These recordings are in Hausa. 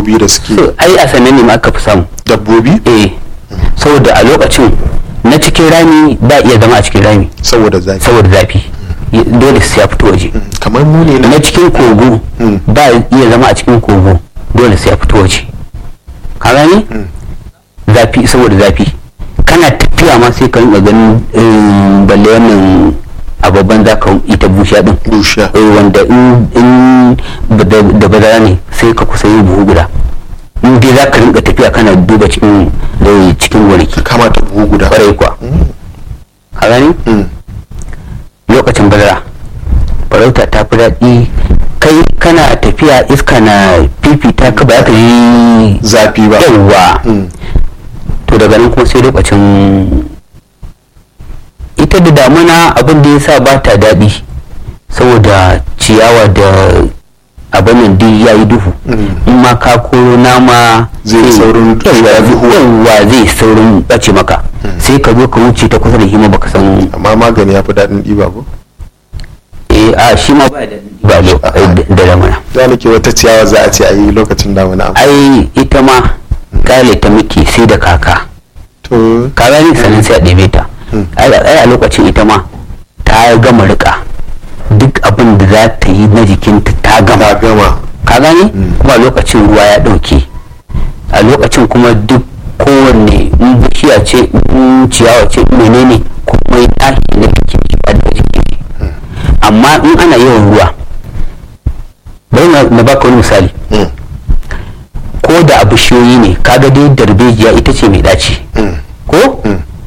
dabbobi da suke ai a sanin ne ma aka fi samu dabbobi saboda a lokacin na cikin rami ba iya zama a cikin rami saboda zafi dole sai ya fito waje. kamar mu ne na cikin kogo ba iya zama a cikin kogo dole sai ya fito waje ka gani zafi saboda zafi kana tafiya ma sai ka rinka ganin balle wannan ababen za ka ita bushiya din wanda in da bazara ne sai ka kusa yin buhu guda in dai za ka rinka tafiya kana duba cikin gonaki kama ta buhu guda kwarai kuwa ka gani lokacin bazara farauta ta fi daɗi kai kana tafiya iska na fifita ka ba ka yi zafi ba yawa to daga nan kuma sai lokacin ita da damuna abin da ya sa ba ta daɗi saboda ciyawa da abin da ya yi duhu in ma ka koro nama zai saurin zai saurin ɓace maka sai ka zo ka wuce ta kusa da hima baka san amma magani ya fi daɗin ɗiba ko a shi ma ba da damuna da nake wata ciyawa za a ce a yi lokacin damuna ai ita ma kale ta muke sai da kaka to ka gani sannan sai a ɗebe ta ai a lokacin ita ma ta gama rika duk abin da za ta yi na jikinta ta gama ka gani kuma a lokacin ruwa ya ɗauke a lokacin kuma duk kowanne in bishiya ce in ciyawa ce menene kuma ya tashi na jikin shi da jikin shi amma in ana yawan ruwa bari na baka wani misali ko da a bishiyoyi ne kaga dai darbejiya ita ce mai daci ko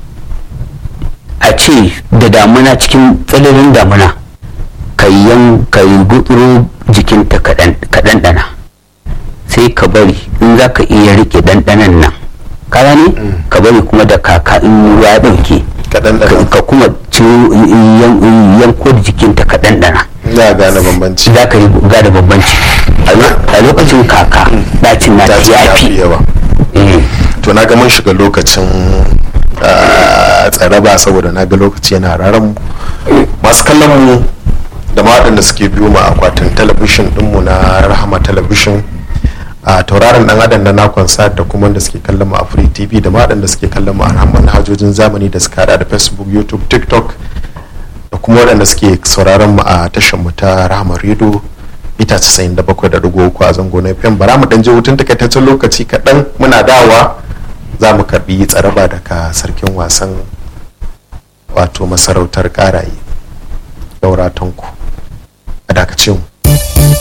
a ce da damuna cikin tsananin damuna ka yi gutsuro jikinta kaɗan ɗana sai ka bari in za ka iya rike ɗanɗanan nan ka gane ka bari kuma da kaka in ruwa ya ɗauke ka kuma yanko da jikinta kaɗan ɗana za gane bambanci za ka yi gane bambanci a lokacin kaka ɗacin na ya fi yawa to na ga mun shiga lokacin tsaraba saboda na ga lokaci yana raran masu kallon mu da waɗanda suke biyo mu akwatin talabishin ɗinmu na rahama talabishin a tauraron dan adam na nakon sa'ad da kuma wanda suke kallon mu a free tv da waɗanda suke kallon mu a manhajojin zamani da suka hada da facebook youtube tiktok da kuma waɗanda suke sauraron mu a tashar mu ta rahama radio mita 97.3 a zango na fm bara mu dan je hutun takaitaccen lokaci kaɗan muna dawa za mu karbi tsaraba daga sarkin wasan wato masarautar karaye daura tanku a dakacin mu